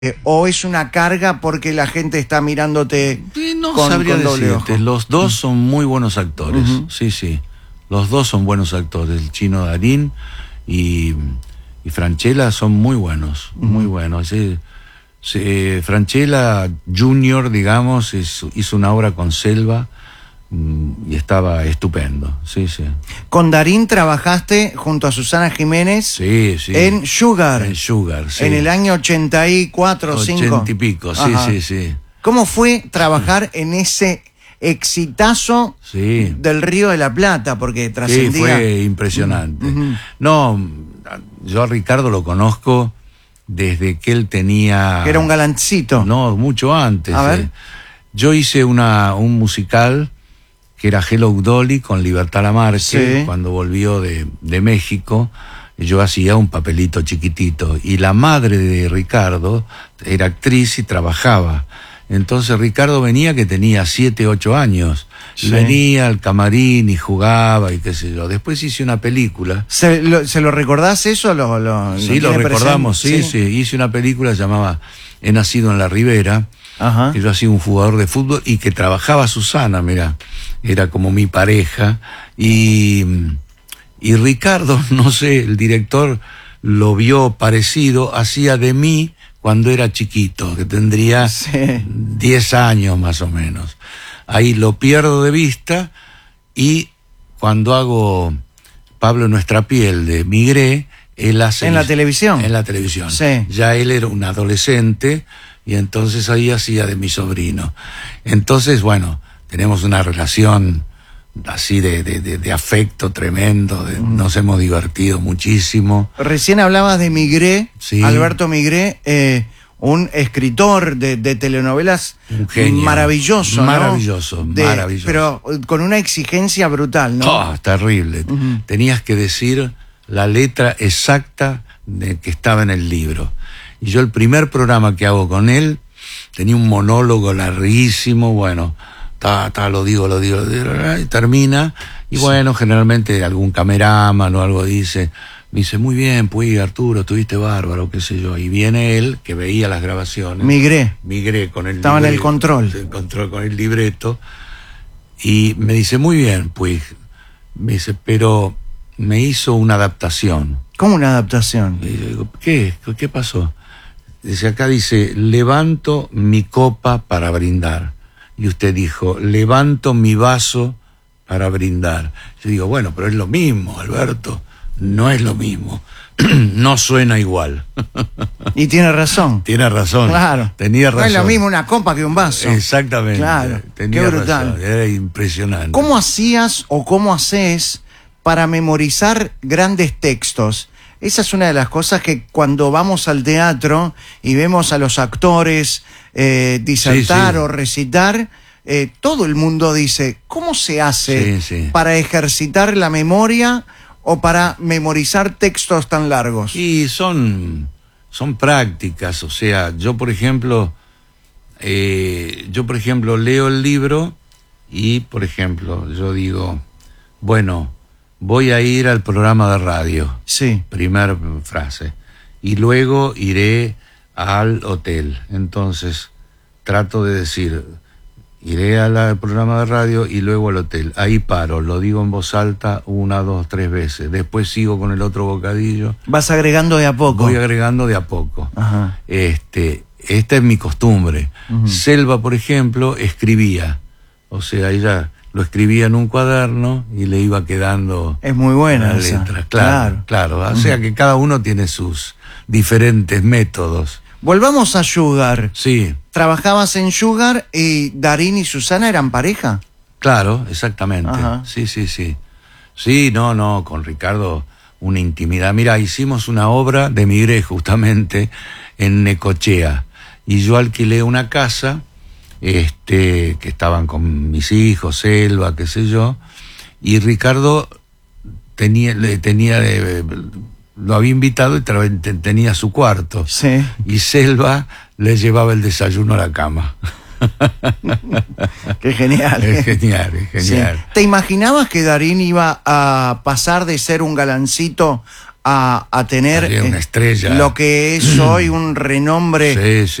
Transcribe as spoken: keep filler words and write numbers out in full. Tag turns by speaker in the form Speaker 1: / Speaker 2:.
Speaker 1: Eh, ¿O es una carga porque la gente está mirándote
Speaker 2: Sí, no
Speaker 1: con,
Speaker 2: sabría
Speaker 1: con doble
Speaker 2: decirte.
Speaker 1: ojo?
Speaker 2: Los dos son muy buenos actores. Uh-huh. Sí, sí. Los dos son buenos actores. El chino Darín y, y Francella son muy buenos. Uh-huh. Muy buenos. Sí, sí, Francella Junior, digamos, es, hizo una obra con Selva y estaba estupendo. Sí, sí.
Speaker 1: Con Darín trabajaste junto a Susana Jiménez.
Speaker 2: Sí, sí.
Speaker 1: En Sugar.
Speaker 2: En Sugar, sí.
Speaker 1: En el año ochenta y cuatro, cinco.
Speaker 2: ochenta y pico, sí,
Speaker 1: Ajá.
Speaker 2: sí, sí.
Speaker 1: ¿Cómo fue trabajar en ese exitazo
Speaker 2: sí.
Speaker 1: del Río de la Plata? Porque trascendía.
Speaker 2: Sí, fue impresionante.
Speaker 1: Uh-huh.
Speaker 2: No, yo a Ricardo lo conozco desde que él tenía...
Speaker 1: Que era un galancito.
Speaker 2: No, mucho antes.
Speaker 1: A ver.
Speaker 2: Eh. Yo hice una, un musical que era Hello Dolly con Libertad Lamarque, sí. Cuando volvió de, de México. Yo hacía un papelito chiquitito y la madre de Ricardo era actriz y trabajaba. Entonces Ricardo venía que tenía siete, ocho años. Sí. Y venía al camarín y jugaba y qué sé yo. Después hice una película.
Speaker 1: ¿Se lo, ¿se lo recordás eso? Lo, lo,
Speaker 2: sí, lo, lo recordamos, sí, sí, sí. Hice una película llamada He nacido en la Ribera. Ajá. Que yo hacía un jugador de fútbol y que trabajaba Susana, mira, era como mi pareja. Y, y Ricardo, no sé, el director lo vio parecido, hacía de mí cuando era chiquito, que tendría sí. diez años más o menos. Ahí lo pierdo de vista y cuando hago Pablo en nuestra piel de Migré, él hace...
Speaker 1: ¿En la televisión?
Speaker 2: En la televisión.
Speaker 1: Sí.
Speaker 2: Ya él era un adolescente y entonces ahí hacía de mi sobrino. Entonces, bueno, tenemos una relación así de, de, de, de afecto tremendo, de, mm. nos hemos divertido muchísimo.
Speaker 1: Recién hablabas de Migré,
Speaker 2: sí.
Speaker 1: Alberto Migré, eh, un escritor de, de telenovelas
Speaker 2: un genio.
Speaker 1: maravilloso,
Speaker 2: Maravilloso,
Speaker 1: ¿no? de,
Speaker 2: maravilloso.
Speaker 1: Pero con una exigencia brutal, ¿no?
Speaker 2: Oh, terrible. Uh-huh. Tenías que decir la letra exacta de que estaba en el libro. Y yo el primer programa que hago con él, tenía un monólogo larguísimo, bueno, ta, ta, lo digo, lo digo, lo digo, y termina, y sí. Bueno, generalmente algún cameraman o algo dice, me dice, muy bien, pues Arturo, estuviste bárbaro, qué sé yo, y viene él, que veía las grabaciones.
Speaker 1: Migré.
Speaker 2: Migré con el
Speaker 1: Estaba
Speaker 2: libreto,
Speaker 1: en el control.
Speaker 2: El control con el libreto, y me dice, muy bien, pues, me dice, pero me hizo una adaptación.
Speaker 1: ¿Cómo una adaptación?
Speaker 2: Y yo digo, ¿qué? ¿Qué pasó? Dice, acá dice, levanto mi copa para brindar. Y usted dijo, levanto mi vaso para brindar. Yo digo, bueno, pero es lo mismo, Alberto. No es lo mismo. No suena igual.
Speaker 1: Y tiene razón.
Speaker 2: Tiene razón.
Speaker 1: Claro.
Speaker 2: Tenía razón.
Speaker 1: No es lo mismo una copa que un vaso.
Speaker 2: Exactamente.
Speaker 1: Claro.
Speaker 2: Tenía
Speaker 1: Qué brutal.
Speaker 2: razón. Era impresionante.
Speaker 1: ¿Cómo hacías o cómo haces para memorizar grandes textos? Esa es una de las cosas que cuando vamos al teatro y vemos a los actores eh, disertar sí, sí. o recitar, eh, todo el mundo dice, ¿cómo se hace
Speaker 2: sí, sí.
Speaker 1: para ejercitar la memoria o para memorizar textos tan largos?
Speaker 2: Y son, son prácticas, o sea, yo por ejemplo, eh, yo por ejemplo leo el libro y por ejemplo yo digo, bueno, voy a ir al programa de radio.
Speaker 1: Sí.
Speaker 2: Primera frase. Y luego iré al hotel. Entonces, trato de decir, iré al programa de radio y luego al hotel. Ahí paro, lo digo en voz alta una, dos, tres veces. Después sigo con el otro bocadillo.
Speaker 1: Vas agregando de a poco.
Speaker 2: Voy agregando de a poco.
Speaker 1: Ajá.
Speaker 2: Este, esta es mi costumbre. Uh-huh. Selva, por ejemplo, escribía. O sea, ella... lo escribía en un cuaderno y le iba quedando...
Speaker 1: Es muy buena
Speaker 2: las
Speaker 1: esa.
Speaker 2: letras. Claro, claro. claro. O sea que cada uno tiene sus diferentes métodos.
Speaker 1: Volvamos a Sugar.
Speaker 2: Sí.
Speaker 1: ¿Trabajabas en Sugar y Darín y Susana eran pareja?
Speaker 2: Claro, exactamente.
Speaker 1: Ajá.
Speaker 2: Sí, sí, sí. Sí, no, no, con Ricardo una intimidad. Mira, hicimos una obra de Migré justamente en Necochea y yo alquilé una casa... este que estaban con mis hijos, Selva, qué sé yo, y Ricardo tenía, le tenía eh, lo había invitado y tenía su cuarto.
Speaker 1: Sí.
Speaker 2: Y Selva le llevaba el desayuno a la cama.
Speaker 1: Qué genial.
Speaker 2: Es genial, es genial.
Speaker 1: Sí. ¿Te imaginabas que Darín iba a pasar de ser un galancito a, a tener
Speaker 2: una estrella.
Speaker 1: lo que es hoy un renombre
Speaker 2: sí, sí.